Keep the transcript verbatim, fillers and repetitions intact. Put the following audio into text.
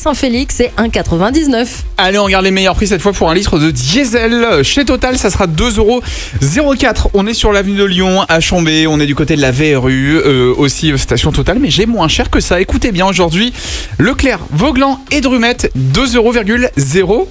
Saint-Félix, c'est un quatre-vingt-dix-neuf. Allez, on regarde les meilleurs prix cette fois pour un litre de diesel. Chez Total, ça sera deux euros zéro quatre. On est sur l'avenue de Lyon, à Chambé. On est du côté de la V R U, euh, aussi euh, station Total, mais j'ai moins cher que ça. Écoutez bien, aujourd'hui, Leclerc, Vauglan et Drumette, deux euros zéro